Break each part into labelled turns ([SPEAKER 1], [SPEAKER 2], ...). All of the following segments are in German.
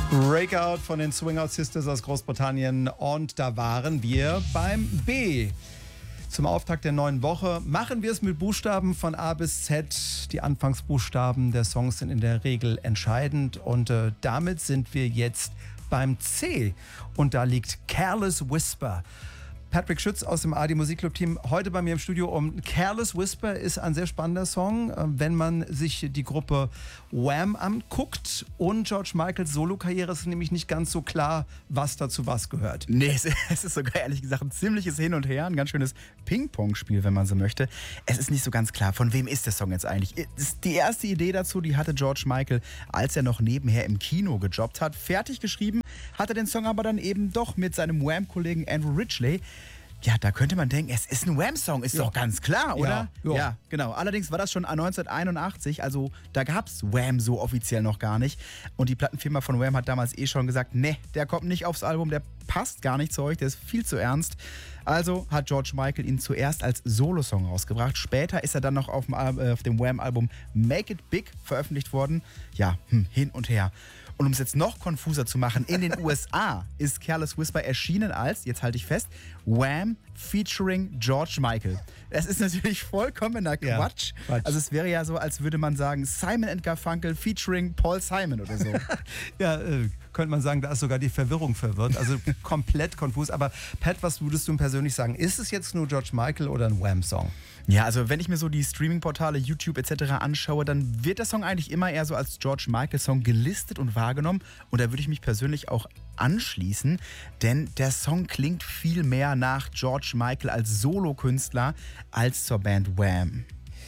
[SPEAKER 1] Breakout von den Swing Out Sisters aus Großbritannien und da waren wir beim B. Zum Auftakt der neuen Woche machen wir es mit Buchstaben von A bis Z. Die Anfangsbuchstaben der Songs sind in der Regel entscheidend und damit sind wir jetzt beim C und da liegt Careless Whisper. Patrick Schütz aus dem AD Musikclub-Team heute bei mir im Studio. Careless Whisper ist ein sehr spannender Song, wenn man sich die Gruppe Wham anguckt. Und George Michaels Solokarriere ist nämlich nicht ganz so klar, was dazu was gehört.
[SPEAKER 2] Nee, es ist sogar ehrlich gesagt ein ziemliches Hin und Her, ein ganz schönes Ping-Pong-Spiel, wenn man so möchte. Es ist nicht so ganz klar, von wem ist der Song jetzt eigentlich? Die erste Idee dazu, die hatte George Michael, als er noch nebenher im Kino gejobbt hat. Fertig geschrieben hat er den Song aber dann eben doch mit seinem Wham-Kollegen Andrew Ridgeley. Ja, da könnte man denken, es ist ein Wham-Song, ist doch ganz klar, oder? Ja, genau. Allerdings war das schon 1981, also da gab es Wham so offiziell noch gar nicht. Und die Plattenfirma von Wham hat damals schon gesagt, nee, der kommt nicht aufs Album, der passt gar nicht zu euch, der ist viel zu ernst. Also hat George Michael ihn zuerst als Solosong rausgebracht. Später ist er dann noch auf dem Wham-Album Make It Big veröffentlicht worden. Ja, hin und her. Und um es jetzt noch konfuser zu machen, in den USA ist Careless Whisper erschienen als, jetzt halte ich fest, Wham! Featuring George Michael. Das ist natürlich vollkommener Quatsch. Also es wäre ja so, als würde man sagen Simon & Garfunkel featuring Paul Simon oder so.
[SPEAKER 1] Ja, könnte man sagen, da ist sogar die Verwirrung verwirrt. Also komplett konfus. Aber Pat, was würdest du persönlich sagen? Ist es jetzt nur George Michael oder ein Wham-Song?
[SPEAKER 2] Ja, also wenn ich mir so die Streaming-Portale, YouTube etc. anschaue, dann wird der Song eigentlich immer eher so als George Michael-Song gelistet und wahrgenommen. Und da würde ich mich persönlich auch anschließen, denn der Song klingt viel mehr nach George Michael als Solokünstler als zur Band Wham.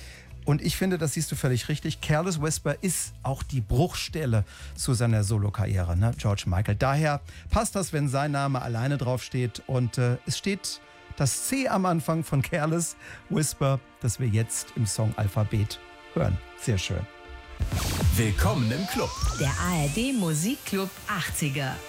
[SPEAKER 1] Und ich finde, das siehst du völlig richtig. Careless Whisper ist auch die Bruchstelle zu seiner Solokarriere, ne? George Michael. Daher passt das, wenn sein Name alleine draufsteht. Und es steht das C am Anfang von Careless Whisper, das wir jetzt im Song-Alphabet hören. Sehr schön.
[SPEAKER 3] Willkommen im Club.
[SPEAKER 4] Der ARD Musikclub 80er.